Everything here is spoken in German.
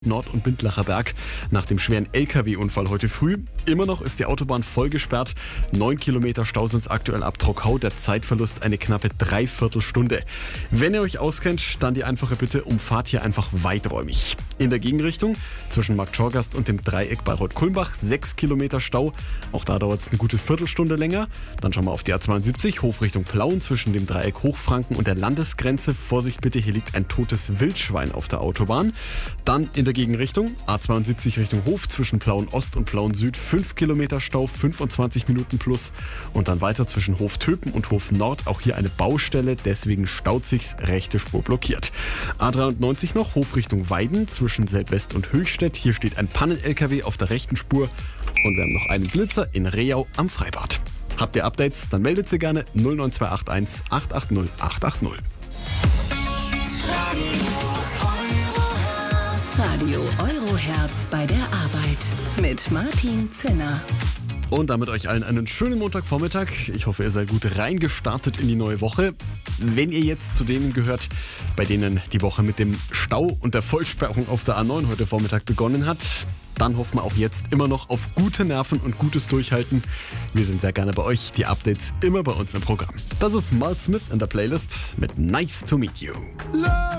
Nord- und Bindlacher Berg nach dem schweren LKW-Unfall heute früh. Immer noch ist die Autobahn voll gesperrt. 9 Kilometer Stau sind aktuell ab Trockau. Der Zeitverlust eine knappe Dreiviertelstunde. Wenn ihr euch auskennt, dann die einfache Bitte, umfahrt hier einfach weiträumig. In der Gegenrichtung zwischen Markt Schorgast und dem Dreieck Bayreuth-Kulmbach 6 Kilometer Stau. Auch da dauert es eine gute Viertelstunde länger. Dann schauen wir auf die A72, Hof Richtung Plauen zwischen dem Dreieck Hochfranken und der Landesgrenze. Vorsicht bitte, hier liegt ein totes Wildschwein auf der Autobahn. Dann in der Gegenrichtung, A72 Richtung Hof zwischen Plauen Ost und Plauen Süd 5 Kilometer Stau, 25 Minuten plus. Und dann weiter zwischen Hof Töpen und Hof Nord, auch hier eine Baustelle, deswegen staut sich's, rechte Spur blockiert. A93 noch, Hof Richtung Weiden zwischen Selbwest und Höchstädt, hier steht ein Pannen-LKW auf der rechten Spur. Und wir haben noch einen Blitzer in Rehau am Freibad. Habt ihr Updates, dann meldet sie gerne 09281 880 880. Radio Euroherz bei der Arbeit mit Martin Zinner. Und damit euch allen einen schönen Montagvormittag. Ich hoffe, ihr seid gut reingestartet in die neue Woche. Wenn ihr jetzt zu denen gehört, bei denen die Woche mit dem Stau und der Vollsperrung auf der A9 heute Vormittag begonnen hat, dann hoffen wir auch jetzt immer noch auf gute Nerven und gutes Durchhalten. Wir sind sehr gerne bei euch. Die Updates immer bei uns im Programm. Das ist Mal Smith in der Playlist mit Nice to Meet You.